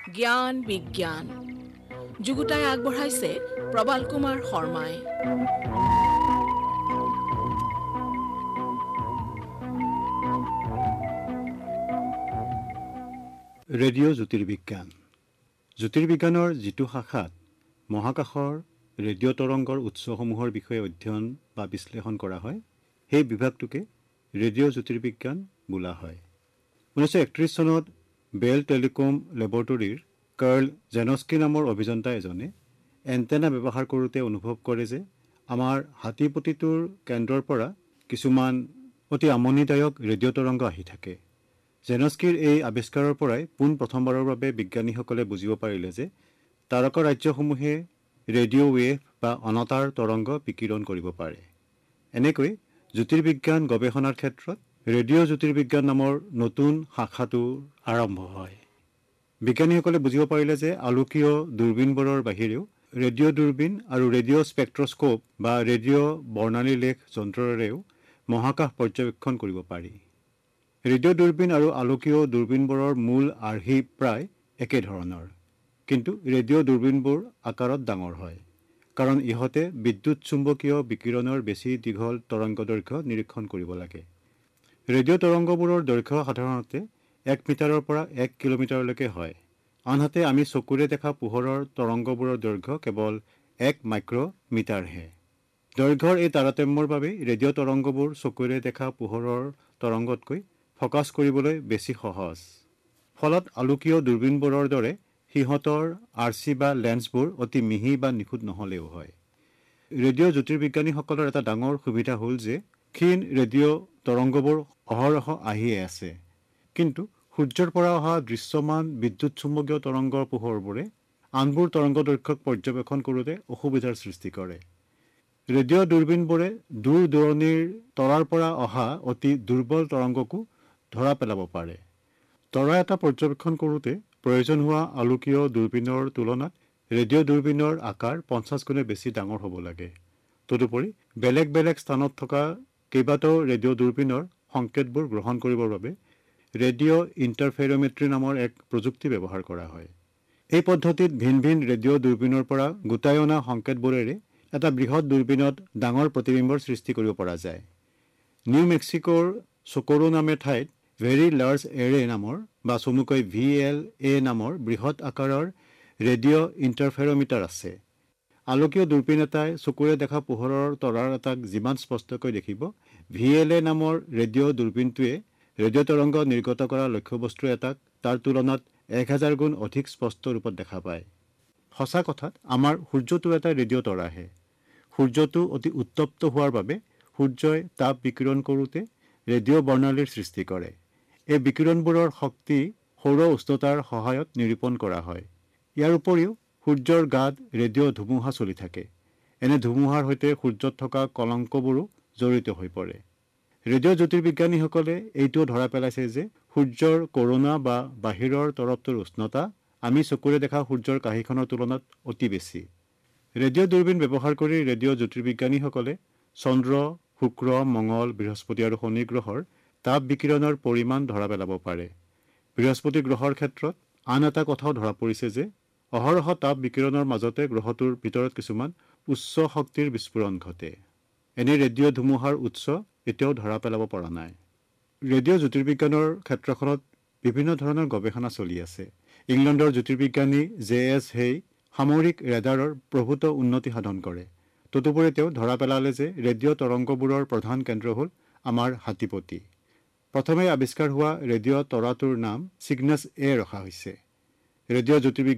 জ্ঞান বিজ্ঞান যুগুতাই আগবঢ়াইছে প্ৰবাল কুমাৰ শৰ্মাই। ৰেডিঅ' জ্যোতিৰ্বিজ্ঞান জ্যোতিৰ্বিজ্ঞানৰ যিটো শাখাত মহাকাশৰ ৰেডিঅ' তৰংগৰ উৎসসমূহৰ বিষয়ে অধ্যয়ন বা বিশ্লেষণ কৰা হয় সেই বিভাগটোকে ৰেডিঅ' জ্যোতিৰ্বিজ্ঞান বোলা হয়। 1931 চনত বেল টেলিকম লেবৰেটৰীৰ কাৰ্ল জেনস্কি নামৰ অভিযন্তা এজনে এণ্টেনা ব্যৱহাৰ কৰোঁতে অনুভৱ কৰে যে আমাৰ হাতীপতিটোৰ কেন্দ্ৰৰ পৰা কিছুমান অতি আমনিদায়ক ৰেডিঅ' তৰংগ আহি থাকে। জেনস্কিৰ এই আৱিষ্কাৰৰ পৰাই পোনপ্ৰথমবাৰৰ বাবে বিজ্ঞানীসকলে বুজিব পাৰিলে যে তাৰকা ৰাজ্যসমূহে ৰেডিঅ' ৱেভ বা অনতাৰ তৰংগ বিকিৰণ কৰিব পাৰে। এনেকৈ জ্যোতিৰ্বিজ্ঞান গৱেষণাৰ ক্ষেত্ৰত ৰেডিঅ' জ্যোতিৰ্বিজ্ঞান নামৰ নতুন শাখাটো আৰম্ভ হয়। বিজ্ঞানীসকলে বুজিব পাৰিলে যে আলোকীয় দূৰবীণবোৰৰ বাহিৰেও ৰেডিঅ' দূৰবীণ আৰু ৰেডিঅ' স্পেক্ট্ৰস্কোপ বা ৰেডিঅ' বৰ্ণালী লেখ যন্ত্ৰৰেও মহাকাশ পৰ্যবেক্ষণ কৰিব পাৰি। ৰেডিঅ' দূৰবীণ আৰু আলোকীয় দূৰবীণবোৰৰ মূল আৰ্হি প্ৰায় একেধৰণৰ, কিন্তু ৰেডিঅ' দূৰবীণবোৰ আকাৰত ডাঙৰ হয় কাৰণ ইহঁতে বিদ্যুৎ চুম্বকীয় বিকিৰণৰ বেছি দীঘল তৰংগদৈৰ্ঘ্য নিৰীক্ষণ কৰিব লাগে। ৰেডিঅ' তৰংগবোৰৰ দৈৰ্ঘ্য সাধাৰণতে 1 মিটাৰৰ পৰা 1 কিলোমিটাৰলৈকে হয়, আনহাতে আমি চকুৰে দেখা পোহৰৰ তৰংগবোৰৰ দৈৰ্ঘ্য কেৱল 1 মাইক্ৰমিটাৰহে। দৈৰ্ঘ্যৰ এই তাৰতম্যৰ বাবেই ৰেডিঅ' তৰংগবোৰ চকুৰে দেখা পোহৰৰ তৰংগতকৈ ফ'কাছ কৰিবলৈ বেছি সহজ। ফলত আলোকীয় দূৰবীণবোৰৰ দৰে সিহঁতৰ আৰ্চি বা লেন্সবোৰ অতি মিহি বা নিখুঁত নহ'লেও হয়। ৰেডিঅ' জ্যোতিৰ্বিজ্ঞানীসকলৰ এটা ডাঙৰ সুবিধা হ'ল যে ক্ষীণ ৰেডিঅ' তৰংগবোৰ অহৰহ আহিয়ে আছে, কিন্তু সূৰ্যৰ পৰা অহা দৃশ্যমান বিদ্যুৎ চুম্বকীয় তৰংগৰ পোহৰবোৰে আনবোৰ তৰংগদৈৰ্ঘ্যক পৰ্যবেক্ষণ কৰোঁতে অসুবিধাৰ সৃষ্টি কৰে। ৰেডিঅ' দূৰবীণবোৰে দূৰ দূৰণিৰ তৰাৰ পৰা অহা অতি দুৰ্বল তৰংগকো ধৰা পেলাব পাৰে। তৰা এটা পৰ্যবেক্ষণ কৰোঁতে প্ৰয়োজন হোৱা আলোকীয় দূৰবীণৰ তুলনাত ৰেডিঅ' দূৰবীণৰ আকাৰ 50 গুণে বেছি ডাঙৰ হ'ব লাগে। তদুপৰি বেলেগ বেলেগ স্থানত থকা কেইবাটাও ৰেডিঅ' দূৰবীণৰ সংকেতবোৰ গ্ৰহণ কৰিবৰ বাবে ৰেডিঅ' ইণ্টাৰফেৰ'মেট্ৰি নামৰ এক প্ৰযুক্তি ব্যৱহাৰ কৰা হয়। এই পদ্ধতিত ভিন ভিন ৰেডিঅ' দূৰবীণৰ পৰা গোটাই অনা সংকেতবোৰেৰে এটা বৃহৎ দূৰবীণত ডাঙৰ প্ৰতিবিম্বৰ সৃষ্টি কৰিব পৰা যায়। নিউ মেক্সিকোৰ চকৰো নামে ঠাইত ভেৰি লাৰ্জ এৰে নামৰ বা চমুকৈ VLA নামৰ বৃহৎ আকাৰৰ ৰেডিঅ' ইণ্টাৰফেৰ'মিটাৰ আছে। আলোকীয় দূৰবীণ এটাই চকুৰে দেখা পোহৰৰ তৰাৰ এটাক যিমান স্পষ্টকৈ দেখিব, VLA নামৰ ৰেডিঅ' দূৰবীণটোৱে ৰেডিঅ' তৰংগ নিৰ্গত কৰা লক্ষ্যবস্তু এটাক তাৰ তুলনাত 1000 গুণ অধিক স্পষ্ট ৰূপত দেখা পায়। সঁচা কথাত আমাৰ সূৰ্যটো এটা ৰেডিঅ' তৰাহে। সূৰ্যটো অতি উত্তপ্ত হোৱাৰ বাবে সূৰ্যই তাপ বিকিৰণ কৰোঁতে ৰেডিঅ' বৰ্ণালীৰ সৃষ্টি কৰে। এই বিকিৰণবোৰৰ শক্তি সৌৰ উষ্ণতাৰ সহায়ত নিৰূপণ কৰা হয়। ইয়াৰ উপৰিও সূৰ্যৰ গাত ৰেডিঅ' ধুমুহা চলি থাকে। এনে ধুমুহাৰ সৈতে সূৰ্যত থকা কলংকবোৰো জড়িত হৈ পৰে। ৰেডিঅ' জ্যোতিৰ্বিজ্ঞানীসকলে এইটোও ধৰা পেলাইছে যে সূৰ্যৰ ক'ৰোনা বা বাহিৰৰ তৰপটোৰ উষ্ণতা আমি চকুৰে দেখা সূৰ্যৰ কাষীখনৰ তুলনাত অতি বেছি। ৰেডিঅ' দূৰবীণ ব্যৱহাৰ কৰি ৰেডিঅ' জ্যোতিৰ্বিজ্ঞানীসকলে চন্দ্ৰ, শুক্ৰ, মঙল, বৃহস্পতি আৰু শনি গ্ৰহৰ তাপ বিকিৰণৰ পৰিমাণ ধৰা পেলাব পাৰে। বৃহস্পতি গ্ৰহৰ ক্ষেত্ৰত আন এটা কথাও ধৰা পৰিছে যে অহৰহ তাপ বিকিৰণৰ মাজতে গ্ৰহটোৰ ভিতৰত কিছুমান উচ্চ শক্তিৰ বিস্ফোৰণ ঘটে। এনে ৰেডিঅ' ধুমুহাৰ উৎস এতিয়াও ধৰা পেলাব পৰা নাই। ৰেডিঅ' জ্যোতিৰ্বিজ্ঞানৰ ক্ষেত্ৰখনত বিভিন্ন ধৰণৰ গৱেষণা চলি আছে। ইংলেণ্ডৰ জ্যোতিৰ্বিজ্ঞানী JS হেই সামৰিক ৰেডাৰৰ প্ৰভূত উন্নতি সাধন কৰে। তদুপৰি তেওঁ ধৰা পেলালে যে ৰেডিঅ' তৰংগবোৰৰ প্ৰধান কেন্দ্ৰ হ'ল আমাৰ হাতীপতি। প্ৰথমে আৱিষ্কাৰ হোৱা ৰেডিঅ' তৰাটোৰ নাম চিগনাছ A ৰখা হৈছে। ৰেডিঅ' জ্যোতিৰ্বিজ্ঞান